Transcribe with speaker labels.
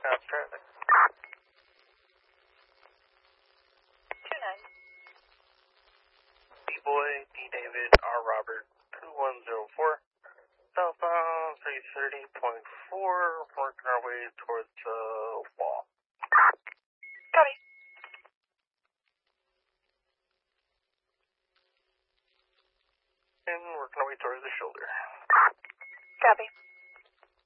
Speaker 1: Traffic.
Speaker 2: 29.
Speaker 1: B-Boy, D. David, R. Robert, 2104. Southbound 330.4, working our way towards the wall.
Speaker 2: Copy.
Speaker 1: And working our way towards the shoulder.
Speaker 2: Copy.